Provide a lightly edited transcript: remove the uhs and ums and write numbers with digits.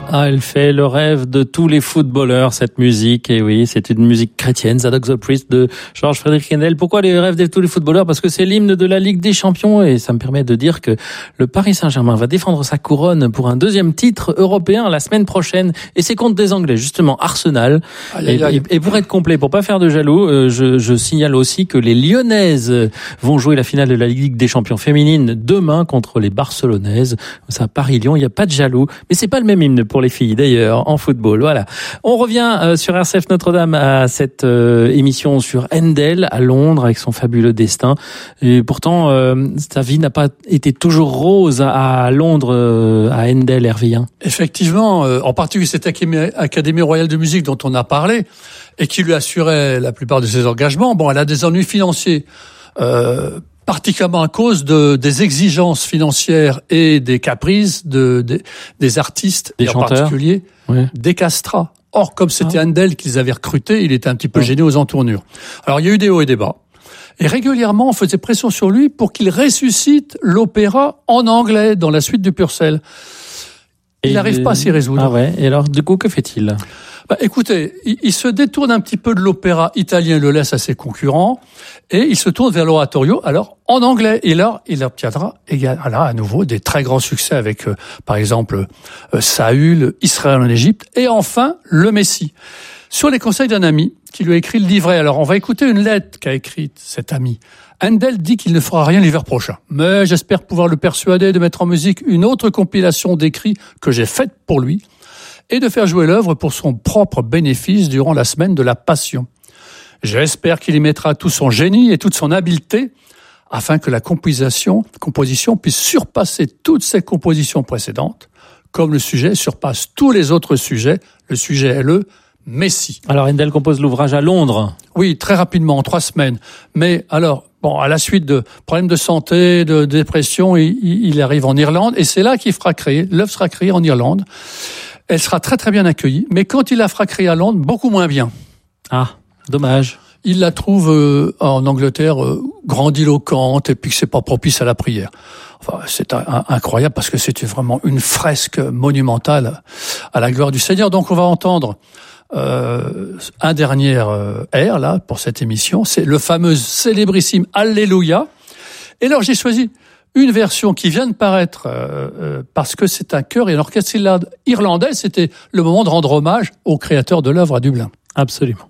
Ah, elle fait le rêve de tous les footballeurs, cette musique. Et oui, c'est une musique chrétienne, Zadok the Priest de George Frederick Handel. Pourquoi les rêves de tous les footballeurs? Parce que c'est l'hymne de la Ligue des Champions et ça me permet de dire que le Paris Saint-Germain va défendre sa couronne pour un deuxième titre européen la semaine prochaine. Et c'est contre des Anglais, justement, Arsenal. Et pour être complet, pour pas faire de jaloux, je signale aussi que les Lyonnaises vont jouer la finale de la Ligue des Champions féminine demain contre les Barcelonaises. C'est à Paris-Lyon, il n'y a pas de jaloux. Mais c'est pas le même hymne pour les filles d'ailleurs en football. Voilà. On revient sur RCF Notre-Dame à cette émission sur Handel à Londres avec son fabuleux destin. Et pourtant, sa vie n'a pas été toujours rose à Londres, à Handel, Hervien. Effectivement, en particulier cette Académie royale de musique dont on a parlé et qui lui assurait la plupart de ses engagements. Bon, elle a des ennuis financiers. Particulièrement à cause des exigences financières et des caprices des artistes, des et en chanteurs, particulier des castrats. Or, comme c'était Handel qu'ils avaient recruté, il était un petit peu gêné aux entournures. Alors, il y a eu des hauts et des bas. Et régulièrement, on faisait pression sur lui pour qu'il ressuscite l'opéra en anglais dans la suite du Purcell. Il n'arrive pas à s'y résoudre. Ah ouais. Et alors, du coup, que fait-il? Écoutez, il se détourne un petit peu de l'opéra italien, le laisse à ses concurrents, et il se tourne vers l'oratorio, alors en anglais. Et là, il obtiendra à nouveau des très grands succès avec, par exemple, Saül, Israël en Égypte, et enfin, le Messie. Sur les conseils d'un ami qui lui a écrit le livret. Alors, on va écouter une lettre qu'a écrite cet ami. Handel dit qu'il ne fera rien l'hiver prochain, mais j'espère pouvoir le persuader de mettre en musique une autre compilation d'écrits que j'ai faite pour lui, et de faire jouer l'œuvre pour son propre bénéfice durant la semaine de la Passion. J'espère qu'il y mettra tout son génie et toute son habileté afin que la composition puisse surpasser toutes ses compositions précédentes. Comme le sujet surpasse tous les autres sujets, le sujet est le Messie. Alors Handel compose l'ouvrage à Londres. Oui, très rapidement, en 3 semaines. Mais alors, à la suite de problèmes de santé, de dépression, il arrive en Irlande et c'est là qu'il fera créer, l'œuvre sera créée en Irlande. Elle sera très très bien accueillie, mais quand il la fera créer à Londres, beaucoup moins bien. Ah, dommage. Il la trouve en Angleterre grandiloquente et puis que c'est pas propice à la prière. Enfin, c'est incroyable parce que c'était vraiment une fresque monumentale à la gloire du Seigneur. Donc on va entendre un dernier air là pour cette émission, c'est le fameux célébrissime Alléluia. Et alors j'ai choisi une version qui vient de paraître parce que c'est un chœur et un orchestre irlandais. C'était le moment de rendre hommage au créateur de l'œuvre à Dublin. Absolument.